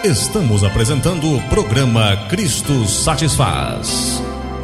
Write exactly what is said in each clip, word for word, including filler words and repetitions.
Estamos apresentando o programa Cristo Satisfaz.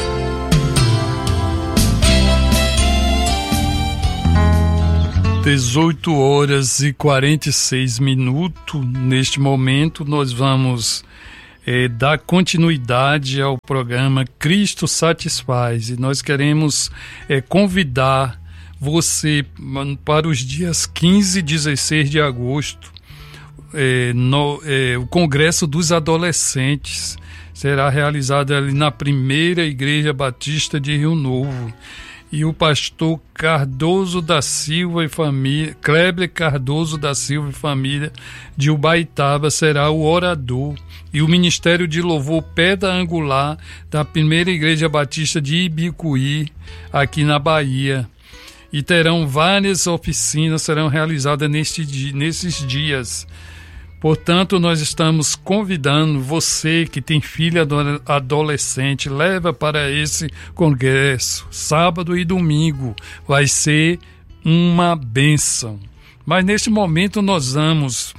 dezoito horas e quarenta e seis minutos. Neste momento nós vamos é, dar continuidade ao programa Cristo Satisfaz, e nós queremos é, convidar você para os dias quinze e dezesseis de agosto. É, no, é, o Congresso dos Adolescentes será realizado ali na primeira Igreja Batista de Rio Novo, e o pastor Cardoso da Silva e família, Kleber Cardoso da Silva e família de Ubaitaba será o orador, e o Ministério de Louvor Pedra Angular da primeira Igreja Batista de Ibicuí, aqui na Bahia. E terão várias oficinas, serão realizadas neste dia, nesses dias. Portanto, nós estamos convidando você que tem filho adolescente, leva para esse congresso, sábado e domingo. Vai ser uma bênção. Mas neste momento nós vamos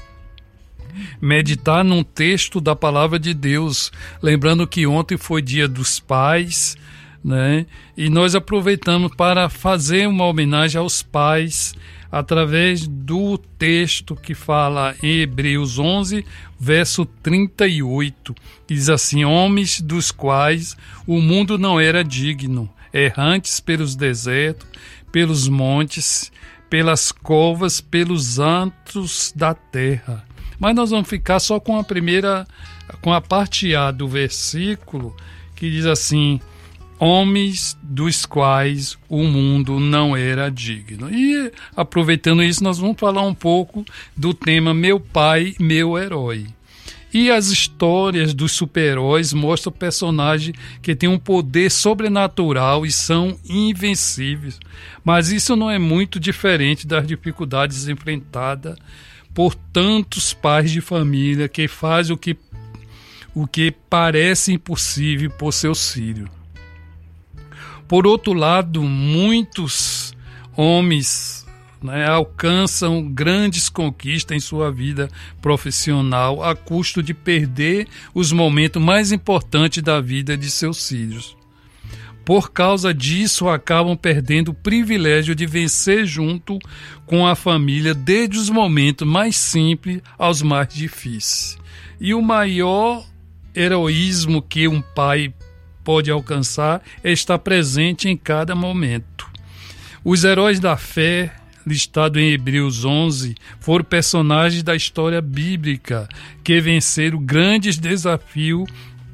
meditar num texto da Palavra de Deus, lembrando que ontem foi Dia dos Pais, né? E nós aproveitamos para fazer uma homenagem aos pais através do texto que fala em Hebreus onze, verso trinta e oito, que diz assim: homens dos quais o mundo não era digno, errantes pelos desertos, pelos montes, pelas covas, pelos antros da terra. Mas nós vamos ficar só com a primeira, com a parte A do versículo, que diz assim: homens dos quais o mundo não era digno. E aproveitando isso, nós vamos falar um pouco do tema Meu Pai, Meu Herói. E as histórias dos super-heróis mostram personagens que têm um poder sobrenatural e são invencíveis. Mas isso não é muito diferente das dificuldades enfrentadas por tantos pais de família que fazem o que, o que parece impossível por seus filhos. Por outro lado, muitos homens, né, alcançam grandes conquistas em sua vida profissional a custo de perder os momentos mais importantes da vida de seus filhos. Por causa disso, acabam perdendo o privilégio de vencer junto com a família, desde os momentos mais simples aos mais difíceis. E o maior heroísmo que um pai pode alcançar é estar presente em cada momento. Os heróis da fé, listados em Hebreus onze, foram personagens da história bíblica que venceram grandes desafios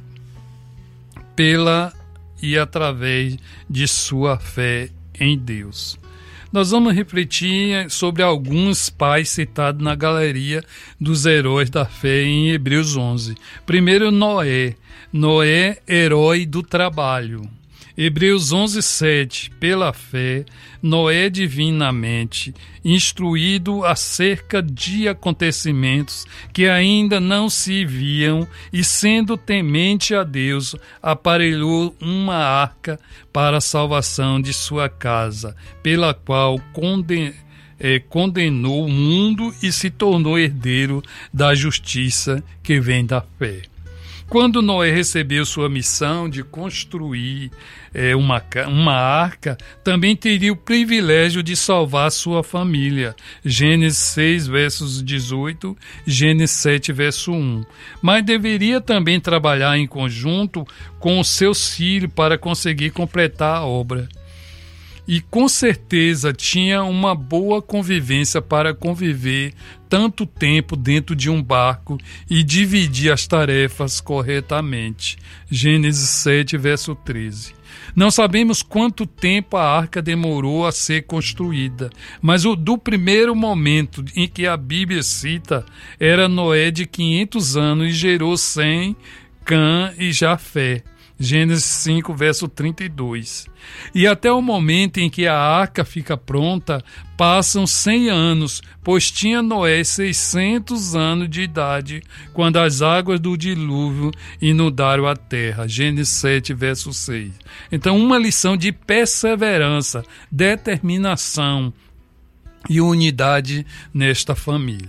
pela e através de sua fé em Deus. Nós vamos refletir sobre alguns pais citados na galeria dos heróis da fé em Hebreus onze. Primeiro, Noé. Noé, herói do trabalho. Hebreus onze, sete. Pela fé, Noé divinamente instruído acerca de acontecimentos que ainda não se viam, e sendo temente a Deus, aparelhou uma arca para a salvação de sua casa, pela qual condenou É, condenou o mundo e se tornou herdeiro da justiça que vem da fé. Quando Noé recebeu sua missão de construir é, uma, uma arca, também teria o privilégio de salvar sua família. Gênesis seis, versos dezoito, Gênesis sete, verso um. Mas deveria também trabalhar em conjunto com os seus filhos para conseguir completar a obra. E com certeza tinha uma boa convivência para conviver tanto tempo dentro de um barco e dividir as tarefas corretamente. Gênesis sete, verso treze. Não sabemos quanto tempo a arca demorou a ser construída, mas o do primeiro momento em que a Bíblia cita era Noé de quinhentos anos e gerou Sem, Cã e Jafé. Gênesis cinco, verso trinta e dois. E até o momento em que a arca fica pronta, passam cem anos, pois tinha Noé seiscentos anos de idade, quando as águas do dilúvio inundaram a terra. Gênesis sete, verso seis. Então, uma lição de perseverança, determinação e unidade nesta família.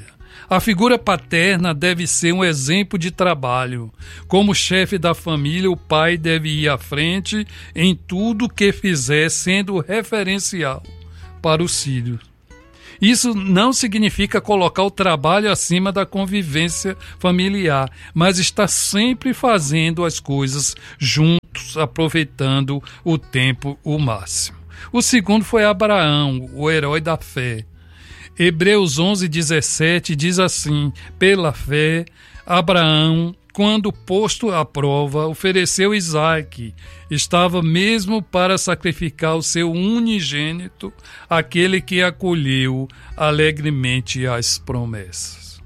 A figura paterna deve ser um exemplo de trabalho. Como chefe da família, o pai deve ir à frente em tudo que fizer, sendo referencial para os filhos. Isso não significa colocar o trabalho acima da convivência familiar, mas estar sempre fazendo as coisas juntos, aproveitando o tempo o máximo. O segundo foi Abraão, o herói da fé. Hebreus onze, dezessete diz assim: pela fé, Abraão, quando posto à prova, ofereceu Isaque. Estava mesmo para sacrificar o seu unigênito, aquele que acolheu alegremente as promessas.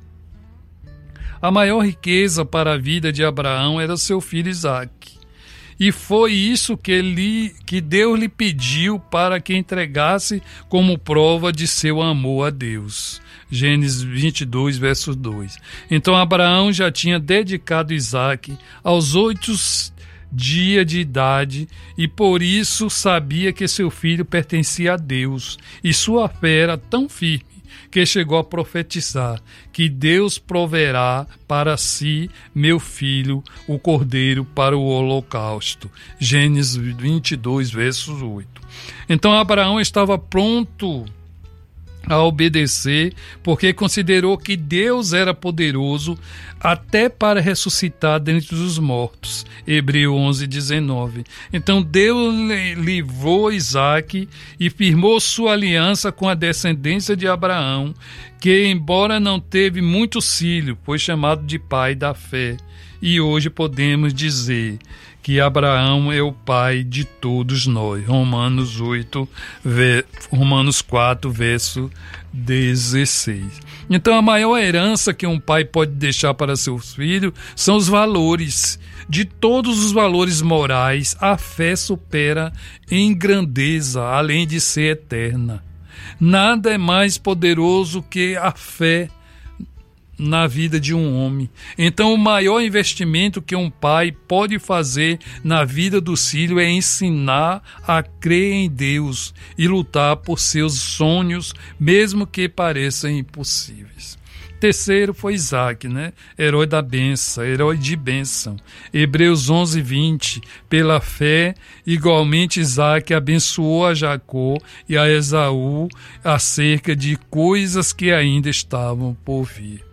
A maior riqueza para a vida de Abraão era seu filho Isaque. E foi isso que, ele, que Deus lhe pediu para que entregasse como prova de seu amor a Deus. Gênesis vinte e dois, verso dois. Então Abraão já tinha dedicado Isaque aos oito dias de idade e por isso sabia que seu filho pertencia a Deus. E sua fé era tão firme que chegou a profetizar que Deus proverá para si, meu filho, o cordeiro para o holocausto. Gênesis vinte e dois, verso oito. Então Abraão estava pronto a obedecer, porque considerou que Deus era poderoso até para ressuscitar dentre os mortos. Hebreus onze, dezenove. Então Deus livrou Isaque e firmou sua aliança com a descendência de Abraão, que embora não teve muitos filhos, foi chamado de pai da fé. E hoje podemos dizer que Abraão é o pai de todos nós. Romanos oito, Romanos quatro, verso dezesseis. Então a maior herança que um pai pode deixar para seus filhos são os valores. De todos os valores morais, a fé supera em grandeza, além de ser eterna. Nada é mais poderoso que a fé na vida de um homem. Então o maior investimento que um pai pode fazer na vida do filho é ensinar a crer em Deus e lutar por seus sonhos, mesmo que pareçam impossíveis. Terceiro foi Isaque, né? Herói da bênção, herói de bênção. Hebreus onze, vinte. Pela fé, igualmente Isaque abençoou a Jacó e a Esaú acerca de coisas que ainda estavam por vir.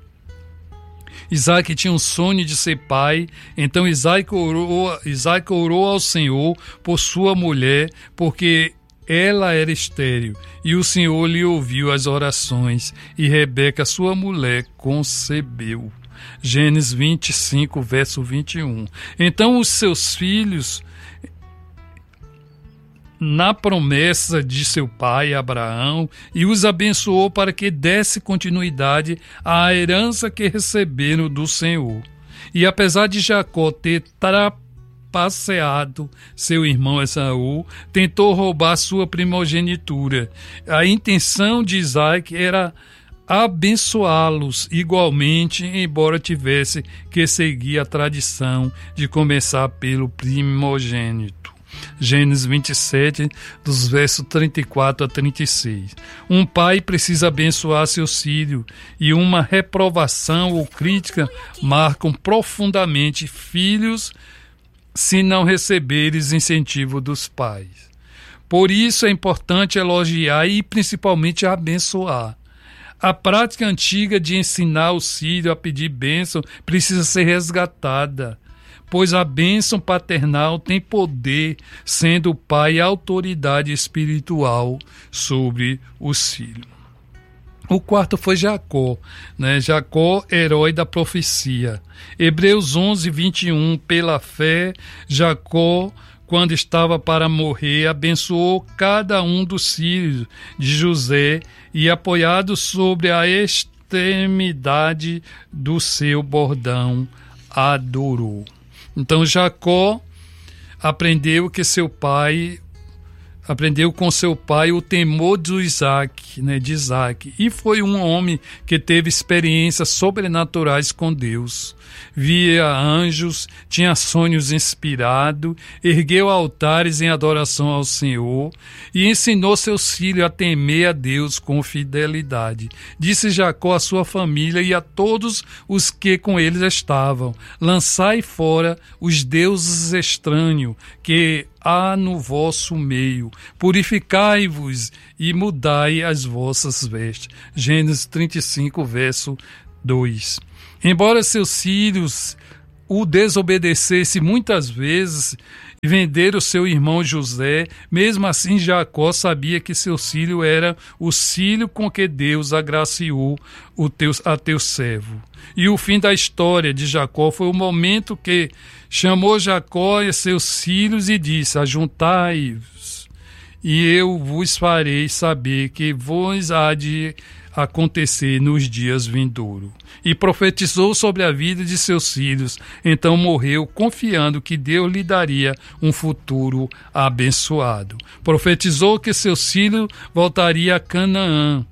Isaque tinha um sonho de ser pai, então Isaque orou, Isaque orou ao Senhor por sua mulher, porque ela era estéril, e o Senhor lhe ouviu as orações, e Rebeca, sua mulher, concebeu. Gênesis vinte e cinco, verso vinte e um. Então os seus filhos, na promessa de seu pai Abraão, e os abençoou para que desse continuidade à herança que receberam do Senhor. E apesar de Jacó ter trapaceado seu irmão Esaú, tentou roubar sua primogenitura. A intenção de Isaque era abençoá-los igualmente, embora tivesse que seguir a tradição de começar pelo primogênito. Gênesis vinte e sete, dos versos trinta e quatro a trinta e seis. Um pai precisa abençoar seus filhos, e uma reprovação ou crítica marcam profundamente filhos se não receberes incentivo dos pais. Por isso é importante elogiar e principalmente abençoar. A prática antiga de ensinar os filhos a pedir bênção precisa ser resgatada, pois a bênção paternal tem poder, sendo o pai a autoridade espiritual sobre os filhos. O quarto foi Jacó, né? Jacó, herói da profecia. Hebreus onze, vinte e um, pela fé, Jacó, quando estava para morrer, abençoou cada um dos filhos de José e, apoiado sobre a extremidade do seu bordão, adorou. Então Jacó aprendeu que seu pai aprendeu com seu pai o temor de Isaac, né, de Isaac, e foi um homem que teve experiências sobrenaturais com Deus. Via anjos, tinha sonhos inspirados, ergueu altares em adoração ao Senhor e ensinou seus filhos a temer a Deus com fidelidade. Disse Jacó à sua família e a todos os que com eles estavam: lançai fora os deuses estranhos que há no vosso meio, purificai-vos e mudai as vossas vestes. Gênesis trinta e cinco, verso dois. Embora seus filhos o desobedecessem muitas vezes e venderam o seu irmão José, mesmo assim Jacó sabia que seu filho era o filho com que Deus agraciou o teu, a teu servo. E o fim da história de Jacó foi o momento que chamou Jacó e seus filhos e disse: ajuntai-vos, e eu vos farei saber que vos há de acontecer nos dias vindouros. E profetizou sobre a vida de seus filhos. Então morreu confiando que Deus lhe daria um futuro abençoado. Profetizou que seus filhos voltariam a Canaã.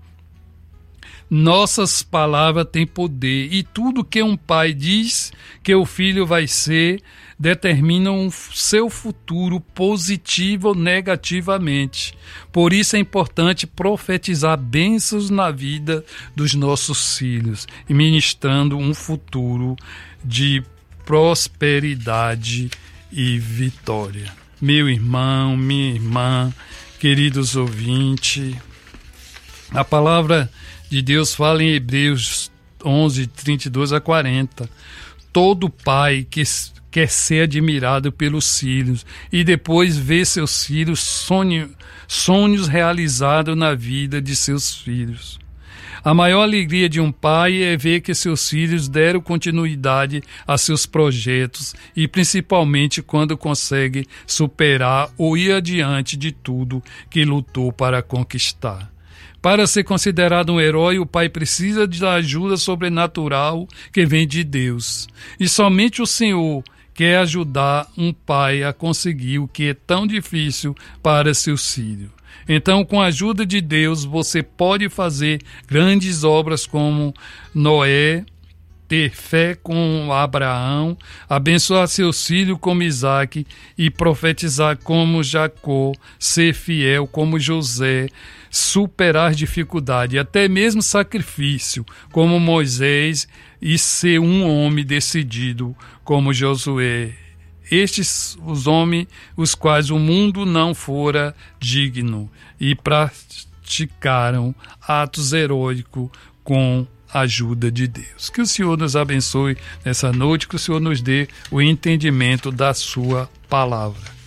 Nossas palavras têm poder, e tudo que um pai diz que o filho vai ser determina o seu futuro positivo ou negativamente. Por isso é importante profetizar bênçãos na vida dos nossos filhos e ministrando um futuro de prosperidade e vitória. Meu irmão, minha irmã, queridos ouvintes, a palavra de Deus fala em Hebreus onze, trinta e dois a quarenta. Todo pai que quer ser admirado pelos filhos e depois ver seus filhos sonho, sonhos realizados na vida de seus filhos. A maior alegria de um pai é ver que seus filhos deram continuidade a seus projetos e principalmente quando consegue superar ou ir adiante de tudo que lutou para conquistar. Para ser considerado um herói, o pai precisa da ajuda sobrenatural que vem de Deus. E somente o Senhor quer ajudar um pai a conseguir o que é tão difícil para seus filhos. Então, com a ajuda de Deus, você pode fazer grandes obras como Noé, ter fé com Abraão, abençoar seus filhos como Isaac e profetizar como Jacó, ser fiel como José, superar dificuldade, até mesmo sacrifício como Moisés e ser um homem decidido como Josué. Estes os homens os quais o mundo não fora digno e praticaram atos heróicos com a ajuda de Deus. Que o Senhor nos abençoe nessa noite, que o Senhor nos dê o entendimento da sua palavra.